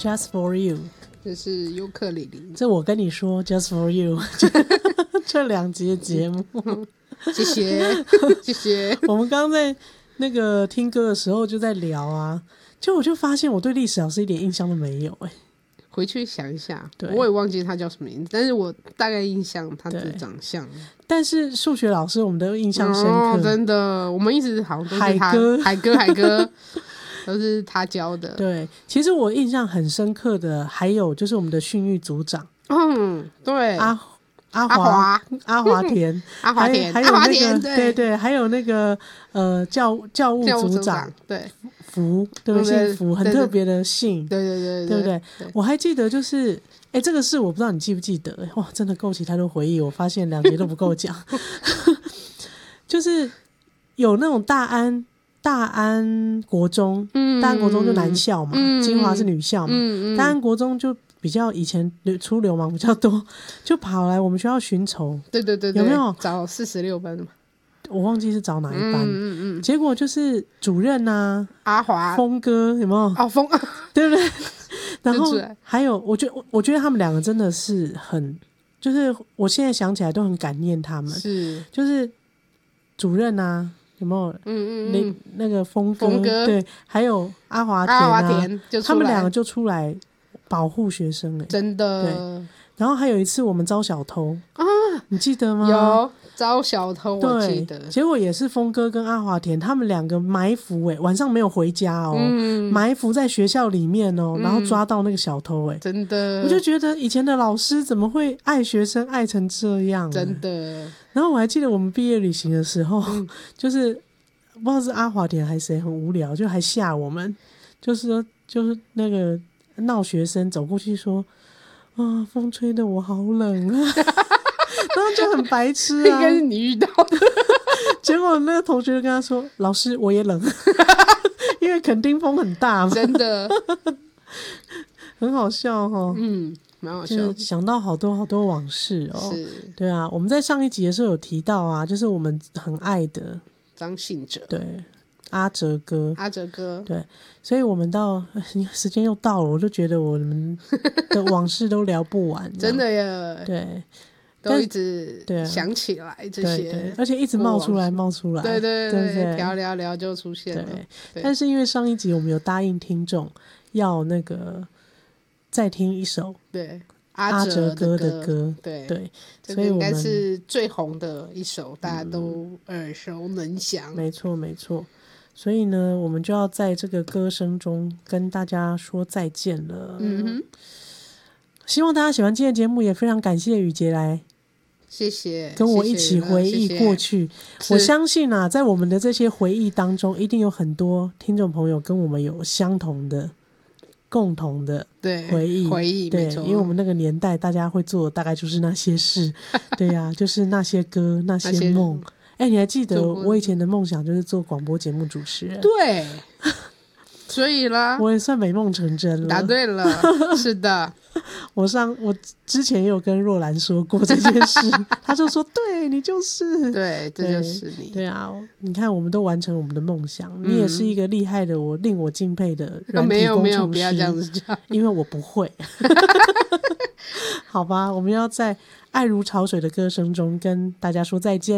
Just for you， 这是尤克里里。 这我跟你说 Just for you 这2集的节目谢谢谢谢。 我们刚刚在那个听歌的时候就在聊啊，我就发现我对历史老师一点印象都没有回去想一下， 对， 我也忘记他叫什么名字，但是我大概印象他的长相。 但是数学老师我们都印象深刻， 真的，我们一直好像都是他海哥都是他教的。 对，其实我印象很深刻的还有就是我们的训育组长， 对， 阿华田阿华田， 还有那个对，还有那个教务组长， 对， 福，对不对？姓福，很特别的姓， 对不对？我还记得就是这个事我不知道你记不记得，哇，真的勾起太多回忆，我发现2节都不够讲就是有那种大安国中，大安国中就男校嘛，金华是女校嘛，大安国中就比较以前出流氓比较多，就跑来我们学校寻仇， 对， 有没有找46班嘛？我忘记是找哪一班，结果就是主任啊， 阿华、 峰哥有没有？峰，对不对？然后还有，我觉得他们2个真的是很，就是我现在想起来都很感念他们， 是， 就是主任啊。有没有？那个峰哥，对，还有阿华田他们2个就出来保护学生真的。 对，然后还有一次我们招小偷啊，你记得吗？ 有招小偷，我记得。 结果也是峰哥跟阿华田他们2个埋伏晚上没有回家埋伏在学校里面然后抓到那个小偷真的。 我就觉得以前的老师怎么会爱学生爱成这样真的。 然后我还记得我们毕业旅行的时候，就是不知道是阿华田还是谁很无聊，就还吓我们，就是那个闹学生走过去说啊，风吹得我好冷啊，然后就很白痴啊， 应该是你遇到的。 结果那个同学就跟他说，老师我也冷，因为垦丁风很大嘛， 真的很好笑蛮好笑的， 想到好多好多往事是， 对啊，我们在上一集的时候有提到啊，就是我们很爱的张信哲， 对，阿哲哥，对，所以我们到时间又到了，我就觉得我们的往事都聊不完， 真的耶， 对， 都一直想起来这些， 对，而且一直冒出来， 对，聊就出现了， 对。但是因为上一集我们有答应听众要那个再听一首对阿哲哥的歌，对，所以应该是最红的一首，大家都耳熟能详， 没错。所以呢，我们就要在这个歌声中跟大家说再见了。希望大家喜欢今天的节目，也非常感谢雨杰来， 谢谢， 跟我一起回忆过去。我相信啊，在我们的这些回忆当中，一定有很多听众朋友跟我们有相同的。共同的回忆，对，因为我们那个年代，大家会做的大概就是那些事，对呀，就是那些歌，那些梦。你还记得我以前的梦想就是做广播节目主持人？ 对，所以啦， 我也算美梦成真了。 答对了，是的。 我之前也有跟若兰说过这件事，他就说：“对你就是， 对，这就是你。” 对啊，你看，我们都完成我们的梦想。你也是一个厉害的，令我敬佩的软体工程师。 没有，不要这样子讲， 因为我不会。好吧，我们要在爱如潮水的歌声中跟大家说再见。